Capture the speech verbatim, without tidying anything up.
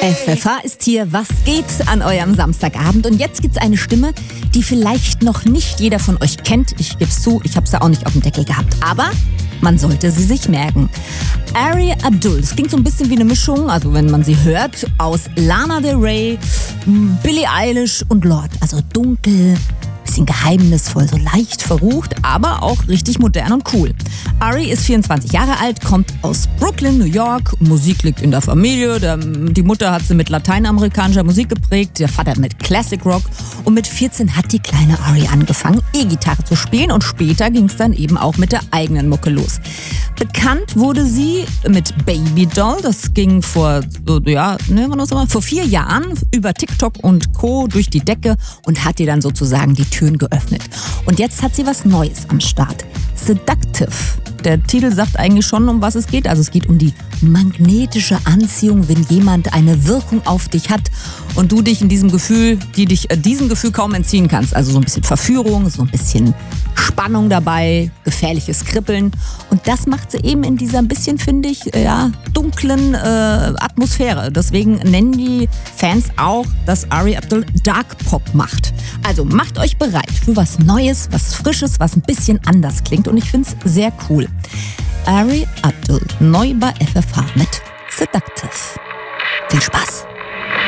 F F H ist hier, was geht an eurem Samstagabend? Und jetzt gibt's eine Stimme, die vielleicht noch nicht jeder von euch kennt. Ich geb's zu, ich habe sie auch nicht auf dem Deckel gehabt, aber man sollte sie sich merken. Arie Abdul, das klingt so ein bisschen wie eine Mischung, also wenn man sie hört, aus Lana Del Rey, Billie Eilish und Lorde. Also dunkel, bisschen geheimnisvoll, so leicht verrucht, aber auch richtig modern und cool. Arie ist vierundzwanzig Jahre alt, kommt aus Brooklyn, New York. Musik liegt in der Familie. Der, die Mutter hat sie mit lateinamerikanischer Musik geprägt, der Vater mit Classic Rock. Und mit vierzehn hat die kleine Arie angefangen, E-Gitarre zu spielen. Und später ging es dann eben auch mit der eigenen Mucke los. Bekannt wurde sie mit Baby Doll. Das ging vor, ja, ne, vor vier Jahren über TikTok und Co. durch die Decke und hat ihr dann sozusagen die Türen geöffnet. Und jetzt hat sie was Neues am Start. Seductive. Der Titel sagt eigentlich schon, um was es geht. Also es geht um die magnetische Anziehung, wenn jemand eine Wirkung auf dich hat und du dich in diesem Gefühl, die dich äh, diesem Gefühl kaum entziehen kannst. Also so ein bisschen Verführung, so ein bisschen Spannung dabei, gefährliches Kribbeln. Und das macht sie eben in dieser ein bisschen, finde ich, ja, dunklen äh, Atmosphäre. Deswegen nennen die Fans auch, dass Arie Abdul Dark Pop macht. Also macht euch bereit für was Neues, was Frisches, was ein bisschen anders klingt. Und ich finde es sehr cool. Arie Abdul, neu bei F F H mit Seductive. Viel Spaß!